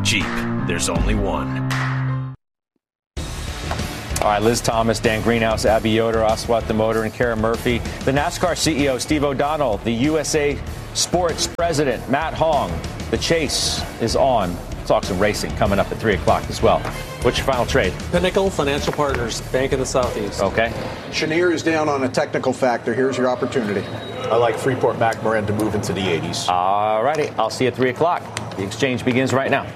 Jeep, there's only one. All right, Liz Thomas, Dan Greenhouse, Abby Yoder, Oswald the Motor, and Kara Murphy. The NASCAR CEO, Steve O'Donnell, the USA Sports President, Matt Hong. The chase is on. Talk some racing coming up at 3 o'clock as well. What's your final trade? Pinnacle Financial Partners, Bank of the Southeast. Okay. Cheniere is down on a technical factor. Here's your opportunity. I like Freeport-McMoRan to move into the 80s. All righty. I'll see you at 3 o'clock. The exchange begins right now.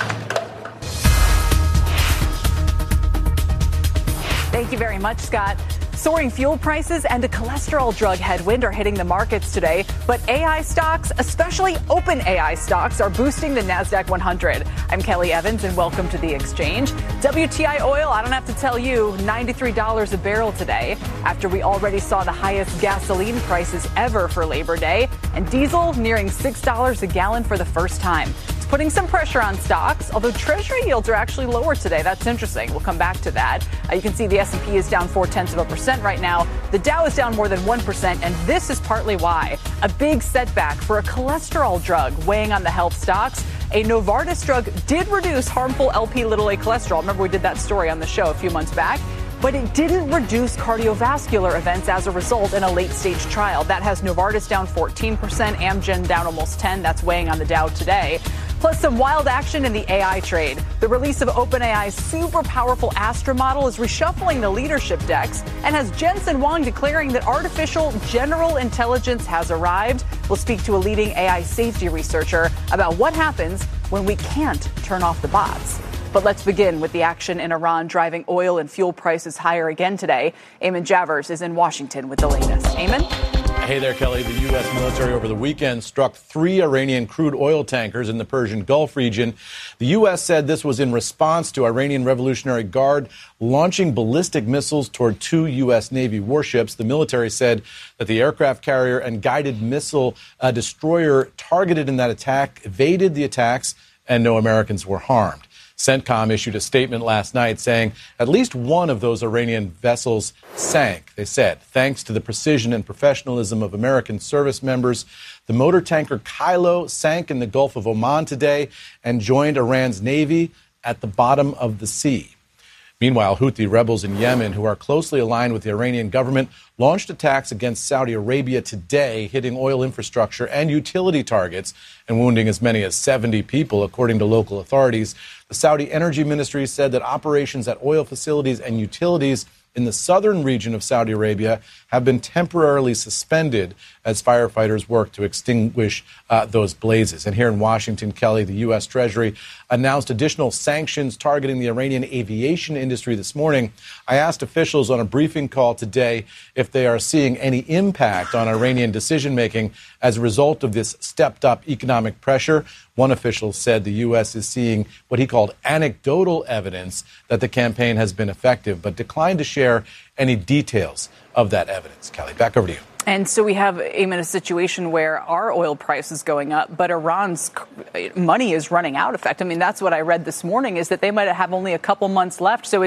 Thank you very much, Scott. Soaring fuel prices and a cholesterol drug headwind are hitting the markets today, but AI stocks, especially OpenAI stocks, are boosting the NASDAQ 100. I'm Kelly Evans, and welcome to The Exchange. WTI oil, I don't have to tell you, $93 a barrel today, after we already saw the highest gasoline prices ever for Labor Day, and diesel nearing $6 a gallon for the first time. Putting some pressure on stocks, although Treasury yields are actually lower today. That's interesting. We'll come back to that. You can see the S&P is down 0.4% right now. The Dow is down more than 1%, and this is partly why. A big setback for a cholesterol drug weighing on the health stocks. A Novartis drug did reduce harmful LP-a cholesterol. Remember, we did that story on the show a few months back. But it didn't reduce cardiovascular events as a result in a late-stage trial. That has Novartis down 14%, Amgen down almost 10%. That's weighing on the Dow today. Plus some wild action in the AI trade. The release of OpenAI's super powerful Astra model is reshuffling the leadership decks and has Jensen Huang declaring that artificial general intelligence has arrived. We'll speak to a leading AI safety researcher about what happens when we can't turn off the bots. But let's begin with the action in Iran driving oil and fuel prices higher again today. Eamon Javers is in Washington with the latest. Eamon? Hey there, Kelly. The U.S. military over the weekend struck 3 Iranian crude oil tankers in the Persian Gulf region. The U.S. said this was in response to Iranian Revolutionary Guard launching ballistic missiles toward 2 U.S. Navy warships. The military said that the aircraft carrier and guided missile destroyer targeted in that attack evaded the attacks and no Americans were harmed. CENTCOM issued a statement last night saying at least one of those Iranian vessels sank. They said, thanks to the precision and professionalism of American service members, the motor tanker Kylo sank in the Gulf of Oman today and joined Iran's Navy at the bottom of the sea. Meanwhile, Houthi rebels in Yemen, who are closely aligned with the Iranian government, launched attacks against Saudi Arabia today, hitting oil infrastructure and utility targets and wounding as many as 70 people, according to local authorities. The Saudi Energy Ministry said that operations at oil facilities and utilities in the southern region of Saudi Arabia have been temporarily suspended as firefighters work to extinguish those blazes. And here in Washington, Kelly, the U.S. Treasury announced additional sanctions targeting the Iranian aviation industry this morning. I asked officials on a briefing call today if they are seeing any impact on Iranian decision-making as a result of this stepped-up economic pressure. One official said the U.S. is seeing what he called anecdotal evidence that the campaign has been effective, but declined to share any details of that evidence. Kelly, back over to you. And so we have, Eamon, a situation where our oil price is going up, but Iran's money is running out. In fact, I mean, that's what I read this morning, is that they might have only a couple months left. So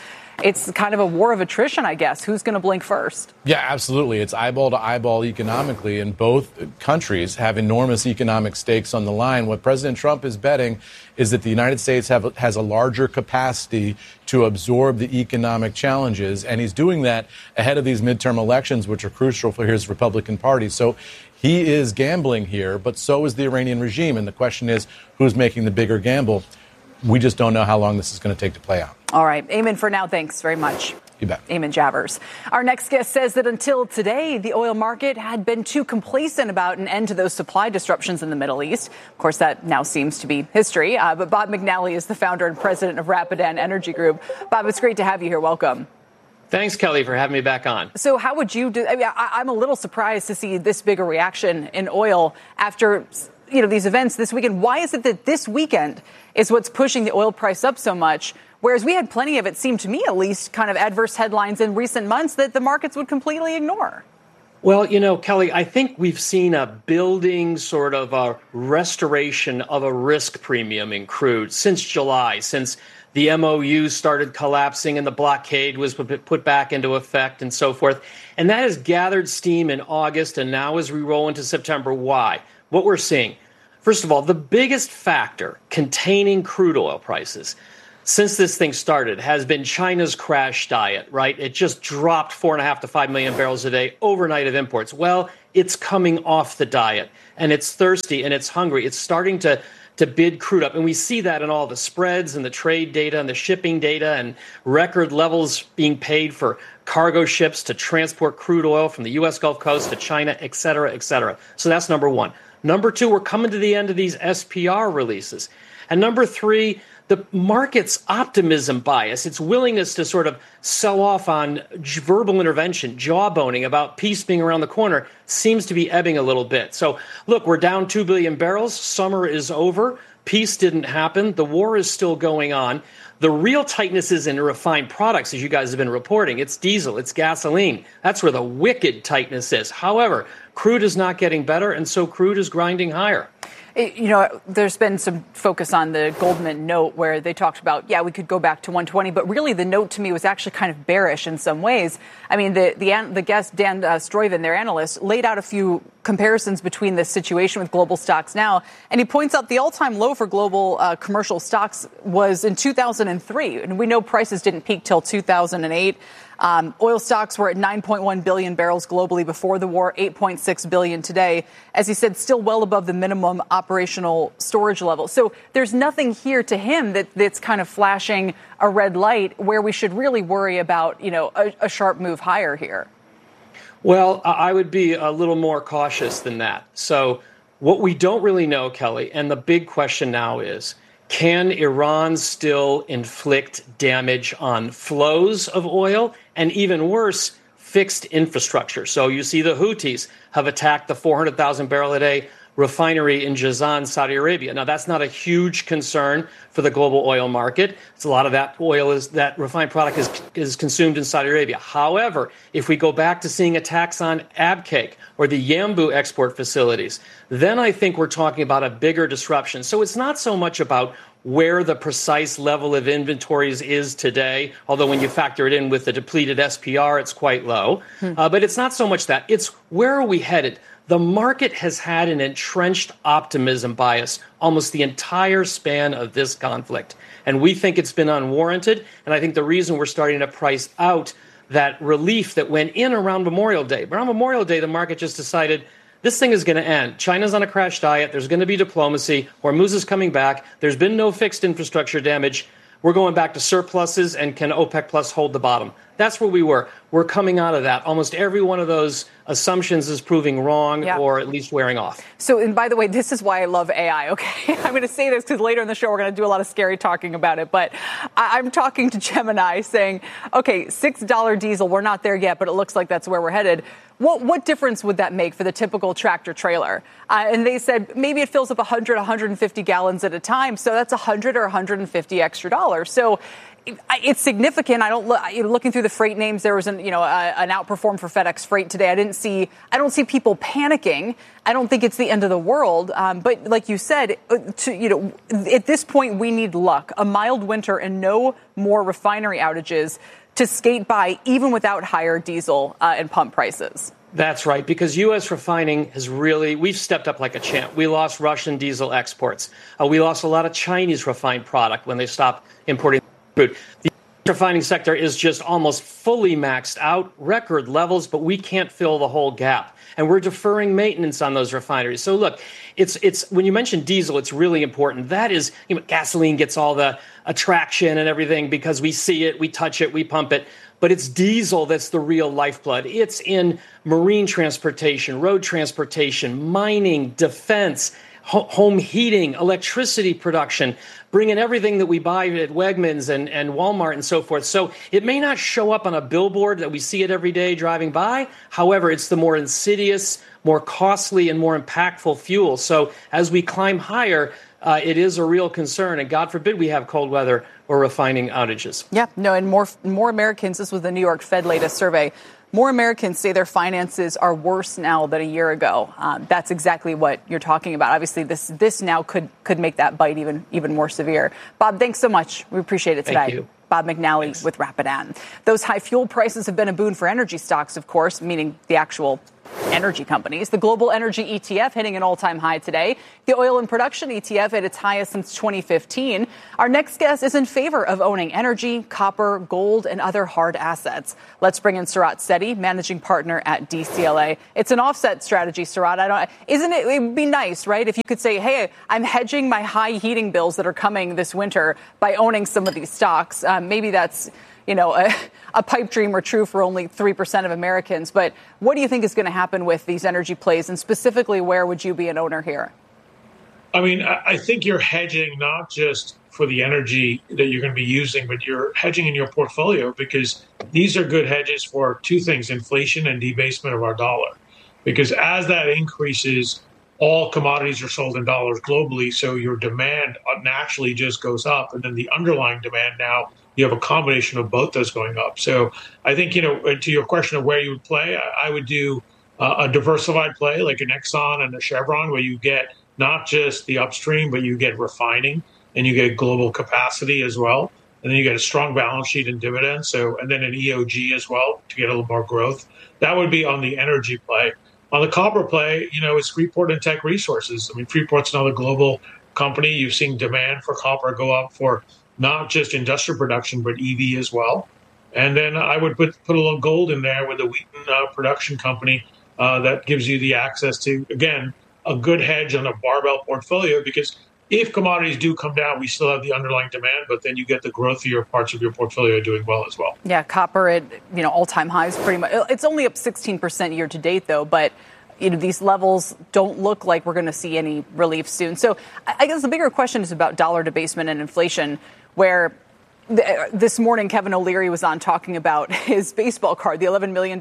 it's kind of a war of attrition, I guess. Who's going to blink first? Yeah, absolutely. It's eyeball to eyeball economically, and both countries have enormous economic stakes on the line. What President Trump is betting is that the United States has a larger capacity to absorb the economic challenges, and he's doing that ahead of these midterm elections, which are crucial for his Republican Party. So he is gambling here, but so is the Iranian regime, and the question is, who's making the bigger gamble? We just don't know how long this is going to take to play out. All right. Eamon, for now, thanks very much. You bet. Eamon Javers. Our next guest says that until today, the oil market had been too complacent about an end to those supply disruptions in the Middle East. Of course, that now seems to be history. But Bob McNally is the founder and president of Rapidan Energy Group. Bob, it's great to have you here. Welcome. Thanks, Kelly, for having me back on. So how would you do? I mean, I'm a little surprised to see this big a reaction in oil after these events this weekend. Why is it that this weekend is what's pushing the oil price up so much, whereas we had plenty of, it seemed to me at least, kind of adverse headlines in recent months that the markets would completely ignore? Well, Kelly, I think we've seen a building sort of a restoration of a risk premium in crude since July, since the MOU started collapsing and the blockade was put back into effect and so forth. And that has gathered steam in August, and now as we roll into September, why? What we're seeing, First of all, the biggest factor containing crude oil prices since this thing started has been China's crash diet, right? It just dropped 4.5 to 5 million barrels a day overnight of imports. Well, it's coming off the diet, and it's thirsty and it's hungry. It's starting to bid crude up. And we see that in all the spreads and the trade data and the shipping data and record levels being paid for cargo ships to transport crude oil from the U.S. Gulf Coast to China, et cetera, et cetera. So that's number one. Number two, we're coming to the end of these SPR releases. And number three, the market's optimism bias, its willingness to sort of sell off on verbal intervention, jawboning about peace being around the corner, seems to be ebbing a little bit. So, look, we're down 2 billion barrels. Summer is over. Peace didn't happen. The war is still going on. The real tightness is in refined products, as you guys have been reporting. It's diesel. It's gasoline. That's where the wicked tightness is. However, crude is not getting better, and so crude is grinding higher. You know, there's been some focus on the Goldman note where they talked about, we could go back to 120, but really the note to me was actually kind of bearish in some ways. I mean, the guest, Dan Stuyven, their analyst, laid out a few comparisons between this situation with global stocks now, and he points out the all-time low for global commercial stocks was in 2003, and we know prices didn't peak till 2008. Oil stocks were at 9.1 billion barrels globally before the war, 8.6 billion today. As he said, still well above the minimum operational storage level. So there's nothing here to him that's kind of flashing a red light where we should really worry about, a sharp move higher here. Well, I would be a little more cautious than that. So what we don't really know, Kelly, and the big question now is, can Iran still inflict damage on flows of oil and, even worse, fixed infrastructure? So you see the Houthis have attacked the 400,000 barrel a day refinery in Jazan, Saudi Arabia. Now, that's not a huge concern for the global oil market. It's a lot of that oil that refined product is consumed in Saudi Arabia. However, if we go back to seeing attacks on Abqaiq or the Yanbu export facilities, then I think we're talking about a bigger disruption. So it's not so much about where the precise level of inventories is today, although when you factor it in with the depleted SPR, it's quite low. But it's not so much that. It's where are we headed? The market has had an entrenched optimism bias almost the entire span of this conflict. And we think it's been unwarranted. And I think the reason we're starting to price out that relief that went in around Memorial Day. But around Memorial Day, the market just decided this thing is going to end. China's on a crash diet. There's going to be diplomacy. Hormuz is coming back. There's been no fixed infrastructure damage. We're going back to surpluses, and can OPEC Plus hold the bottom? That's where we were. We're coming out of that. Almost every one of those assumptions is proving wrong or at least wearing off. So, and by the way, this is why I love AI, okay? I'm going to say this because later in the show we're going to do a lot of scary talking about it. But I'm talking to Gemini saying, okay, $6 diesel, we're not there yet, but it looks like that's where we're headed. What difference would that make for the typical tractor trailer? And they said maybe it fills up 100, 150 gallons at a time. So that's 100 or 150 extra dollars. So it's significant. Looking through the freight names, there was an outperform for FedEx Freight today. I don't see people panicking. I don't think it's the end of the world. But like you said, at this point, we need luck, a mild winter and no more refinery outages to skate by, even without higher diesel and pump prices. That's right, because U.S. refining we've stepped up like a champ. We lost Russian diesel exports. We lost a lot of Chinese refined product when they stopped importing crude. The refining sector is just almost fully maxed out, record levels, but we can't fill the whole gap. And we're deferring maintenance on those refineries. So look, it's when you mention diesel, it's really important. That is, gasoline gets all the attraction and everything because we see it, we touch it, we pump it. But it's diesel that's the real lifeblood. It's in marine transportation, road transportation, mining, defense, home heating, electricity production, bringing everything that we buy at Wegmans and Walmart and so forth. So it may not show up on a billboard that we see it every day driving by. However, it's the more insidious, more costly, and more impactful fuel. So as we climb higher, it is a real concern. And God forbid we have cold weather or refining outages. Yeah, no, and more Americans, this was the New York Fed latest survey, more Americans say their finances are worse now than a year ago. That's exactly what you're talking about. Obviously, this now could make that bite even more severe. Bob, thanks so much. We appreciate it today. Thank you. Bob McNally with Rapidan. Those high fuel prices have been a boon for energy stocks, of course, meaning the actual energy companies. The global energy ETF hitting an all-time high today. The oil and production ETF at its highest since 2015. Our next guest is in favor of owning energy, copper, gold, and other hard assets. Let's bring in Sarat Sethi, managing partner at DCLA. It's an offset strategy, Sarat. It would be nice, right, if you could say, hey, I'm hedging my high heating bills that are coming this winter by owning some of these stocks. Maybe that's a pipe dream or true for only 3% of Americans. But what do you think is going to happen with these energy plays? And specifically, where would you be an owner here? I mean, I think you're hedging not just for the energy that you're going to be using, but you're hedging in your portfolio because these are good hedges for two things, inflation and debasement of our dollar. Because as that increases, all commodities are sold in dollars globally. So your demand naturally just goes up. And then the underlying demand now, you have a combination of both those going up. So I think, to your question of where you would play, I would do a diversified play like an Exxon and a Chevron, where you get not just the upstream, but you get refining and you get global capacity as well. And then you get a strong balance sheet and dividends. And then an EOG as well to get a little more growth. That would be on the energy play. On the copper play, it's Freeport and Teck Resources. I mean, Freeport's another global company. You've seen demand for copper go up for not just industrial production, but EV as well. And then I would put a little gold in there with the Wheaton production company that gives you the access to, again, a good hedge on a barbell portfolio, because if commodities do come down, we still have the underlying demand, but then you get the growth of your parts of your portfolio doing well as well. Yeah, copper at all-time highs pretty much. It's only up 16% year to date, though, but these levels don't look like we're going to see any relief soon. So I guess the bigger question is about dollar debasement and inflation, where this morning Kevin O'Leary was on talking about his baseball card, the $11 million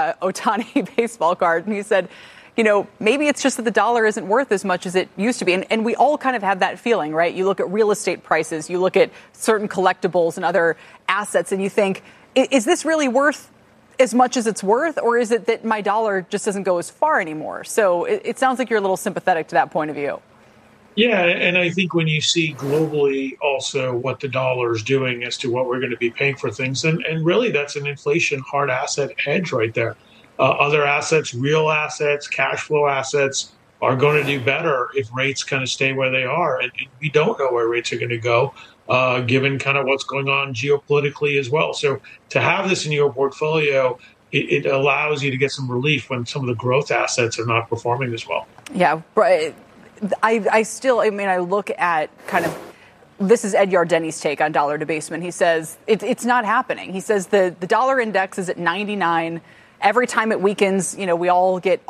Ohtani baseball card. And he said, maybe it's just that the dollar isn't worth as much as it used to be. And we all kind of have that feeling, right? You look at real estate prices, you look at certain collectibles and other assets, and you think, is this really worth as much as it's worth? Or is it that my dollar just doesn't go as far anymore? So it sounds like you're a little sympathetic to that point of view. Yeah, and I think when you see globally also what the dollar is doing as to what we're going to be paying for things, and really that's an inflation hard asset hedge right there. Other assets, real assets, cash flow assets are going to do better if rates kind of stay where they are. And we don't know where rates are going to go, given kind of what's going on geopolitically as well. So to have this in your portfolio, it allows you to get some relief when some of the growth assets are not performing as well. Yeah, right. I look at kind of, this is Ed Yardeni's take on dollar debasement. He says it's not happening. He says the dollar index is at 99. Every time it weakens, we all get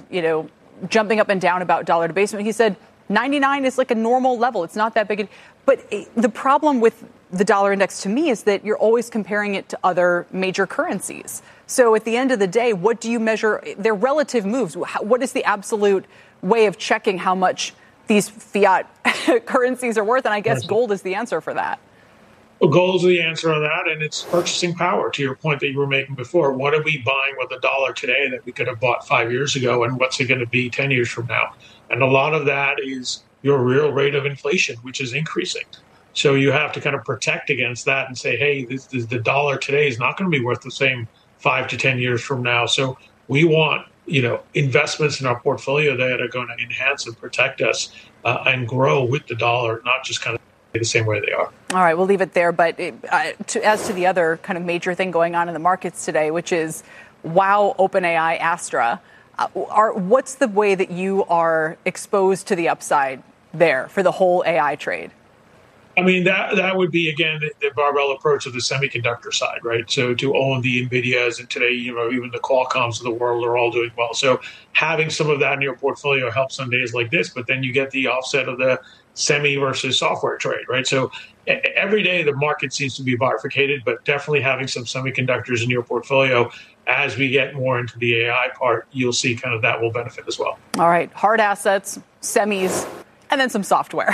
jumping up and down about dollar debasement. He said 99 is like a normal level. It's not that big. But the problem with the dollar index to me is that you're always comparing it to other major currencies. So at the end of the day, what do you measure their relative moves? What is the absolute way of checking how much these fiat currencies are worth? And I guess gold is the answer for that. Well, gold is the answer on that, and it's purchasing power, to your point that you were making before. What are we buying with $1 today that we could have bought 5 years ago, and what's it going to be 10 years from now? And a lot of that is your real rate of inflation, which is increasing. So you have to kind of protect against that and say, hey, the dollar today is not going to be worth the same 5 to 10 years from now. So we want investments in our portfolio that are going to enhance and protect us and grow with the dollar, not just kind of the same way they are. All right, we'll leave it there. But as to the other kind of major thing going on in the markets today, which is Wow, OpenAI, Astra, what's the way that you are exposed to the upside there for the whole AI trade? I mean, that would be, again, the barbell approach of the semiconductor side, right? So to own the NVIDIAs, and today, even the Qualcomms of the world are all doing well. So having some of that in your portfolio helps on days like this, but then you get the offset of the semi versus software trade, right? So every day the market seems to be bifurcated, but definitely having some semiconductors in your portfolio as we get more into the AI part, you'll see kind of that will benefit as well. All right. Hard assets, semis, and then some software.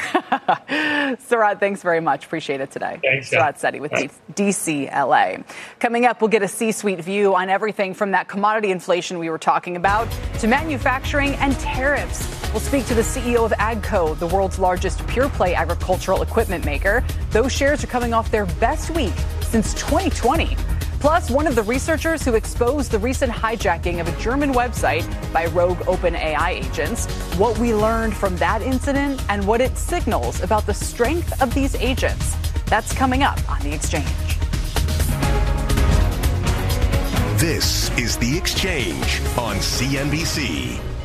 Sarat, thanks very much. Appreciate it today. Thanks. Sarat Sethi with DCLA. Coming up, we'll get a C-suite view on everything from that commodity inflation we were talking about to manufacturing and tariffs. We'll speak to the CEO of AGCO, the world's largest pure-play agricultural equipment maker. Those shares are coming off their best week since 2020. Plus, one of the researchers who exposed the recent hijacking of a German website by rogue OpenAI agents, what we learned from that incident and what it signals about the strength of these agents. That's coming up on The Exchange. This is The Exchange on CNBC.